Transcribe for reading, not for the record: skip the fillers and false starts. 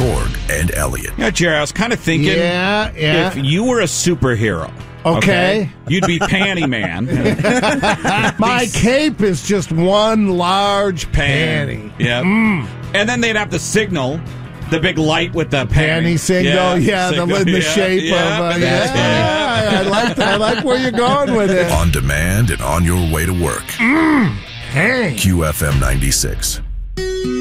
Borg and Elliot. Yeah, Jerry, I was kind of thinking Yeah. if you were a superhero, Okay. you'd be Panty Man. My cape is just one large panty. Yeah. And then they'd have the signal, the big light with the Panty signal, signal. in the shape of. I like that. I like where you're going with it. On demand and on your way to work. Hey. QFM 96.